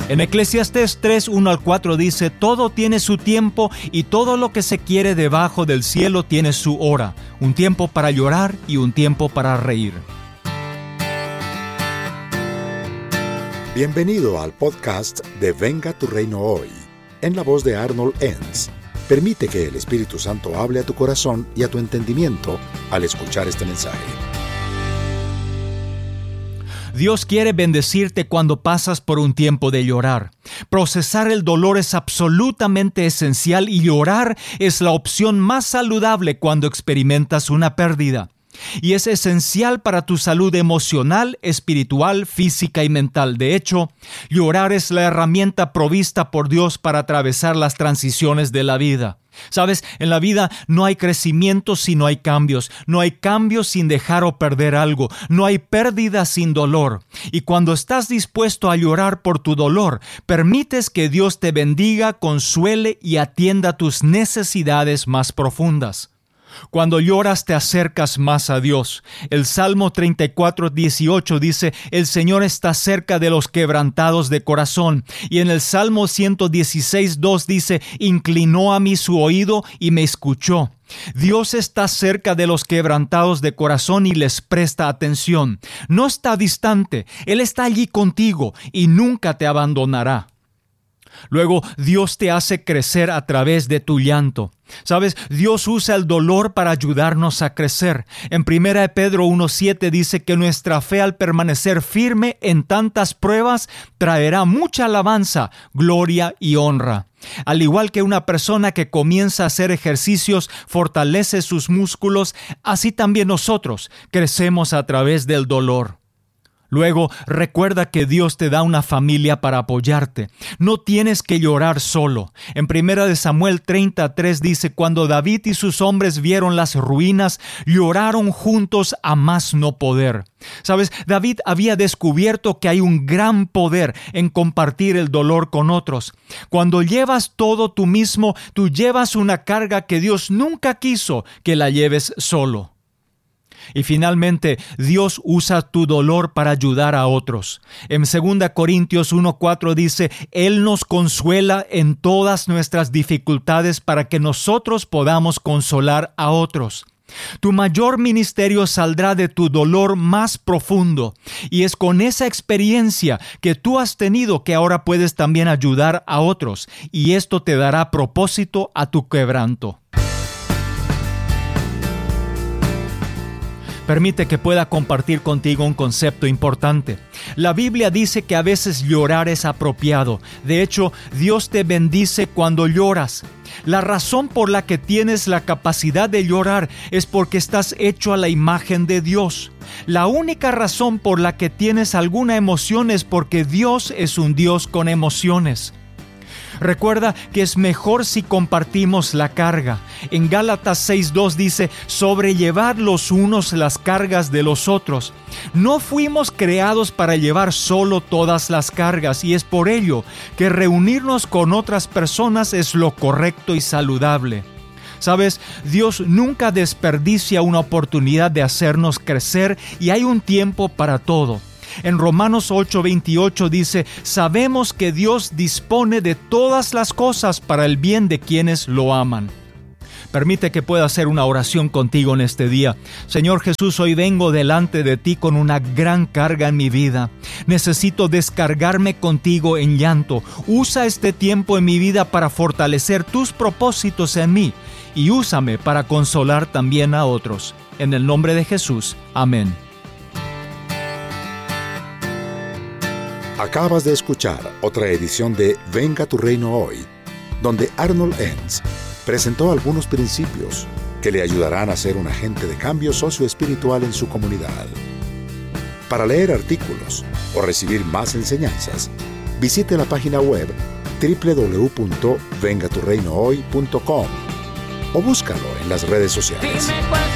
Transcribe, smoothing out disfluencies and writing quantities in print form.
En Eclesiastés 3, 1 al 4 dice: todo tiene su tiempo y todo lo que se quiere debajo del cielo tiene su hora, un tiempo para llorar y un tiempo para reír. Bienvenido al podcast de Venga tu Reino Hoy, en la voz de Arnold Enns. Permite que el Espíritu Santo hable a tu corazón y a tu entendimiento al escuchar este mensaje. Dios quiere bendecirte cuando pasas por un tiempo de llorar. Procesar el dolor es absolutamente esencial y llorar es la opción más saludable cuando experimentas una pérdida. Y es esencial para tu salud emocional, espiritual, física y mental. De hecho, llorar es la herramienta provista por Dios para atravesar las transiciones de la vida. ¿Sabes? En la vida no hay crecimiento si no hay cambios. No hay cambios sin dejar o perder algo. No hay pérdida sin dolor. Y cuando estás dispuesto a llorar por tu dolor, permites que Dios te bendiga, consuele y atienda tus necesidades más profundas. Cuando lloras te acercas más a Dios. El Salmo 34, 18 dice: el Señor está cerca de los quebrantados de corazón. Y en el Salmo 116, 2 dice: inclinó a mí su oído y me escuchó. Dios está cerca de los quebrantados de corazón y les presta atención. No está distante, Él está allí contigo y nunca te abandonará. Luego, Dios te hace crecer a través de tu llanto. ¿Sabes? Dios usa el dolor para ayudarnos a crecer. En 1 Pedro 1:7 dice que nuestra fe, al permanecer firme en tantas pruebas, traerá mucha alabanza, gloria y honra. Al igual que una persona que comienza a hacer ejercicios fortalece sus músculos, así también nosotros crecemos a través del dolor. Luego, recuerda que Dios te da una familia para apoyarte. No tienes que llorar solo. En 1 Samuel 33 dice: cuando David y sus hombres vieron las ruinas, lloraron juntos a más no poder. ¿Sabes? David había descubierto que hay un gran poder en compartir el dolor con otros. Cuando llevas todo tú mismo, tú llevas una carga que Dios nunca quiso que la lleves solo. Y finalmente, Dios usa tu dolor para ayudar a otros. En 2 Corintios 1:4 dice: Él nos consuela en todas nuestras dificultades para que nosotros podamos consolar a otros. Tu mayor ministerio saldrá de tu dolor más profundo, y es con esa experiencia que tú has tenido que ahora puedes también ayudar a otros, y esto te dará propósito a tu quebranto. Permite que pueda compartir contigo un concepto importante. La Biblia dice que a veces llorar es apropiado. De hecho, Dios te bendice cuando lloras. La razón por la que tienes la capacidad de llorar es porque estás hecho a la imagen de Dios. La única razón por la que tienes alguna emoción es porque Dios es un Dios con emociones. Recuerda que es mejor si compartimos la carga. En Gálatas 6:2 dice: sobrellevad los unos las cargas de los otros. No fuimos creados para llevar solo todas las cargas, y es por ello que reunirnos con otras personas es lo correcto y saludable. ¿Sabes? Dios nunca desperdicia una oportunidad de hacernos crecer, y hay un tiempo para todo. En Romanos 8:28 dice: sabemos que Dios dispone de todas las cosas para el bien de quienes lo aman. Permite que pueda hacer una oración contigo en este día. Señor Jesús, hoy vengo delante de ti con una gran carga en mi vida. Necesito descargarme contigo en llanto. Usa este tiempo en mi vida para fortalecer tus propósitos en mí, y úsame para consolar también a otros. En el nombre de Jesús. Amén. Acabas de escuchar otra edición de Venga tu Reino Hoy, donde Arnold Enns presentó algunos principios que le ayudarán a ser un agente de cambio socioespiritual en su comunidad. Para leer artículos o recibir más enseñanzas, visite la página web www.vengaturreinohoy.com o búscalo en las redes sociales.